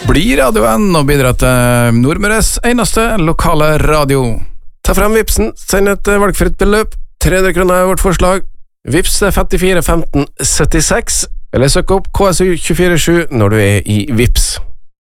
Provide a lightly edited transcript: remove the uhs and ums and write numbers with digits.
Bli radioen og bidra til Nordmøres eneste lokale radio. Ta frem Vipsen, send et valgfritt beløp, 300 kroner er vårt forslag. Vips 54 15 76, eller søk opp KSU 247 når du er i Vips.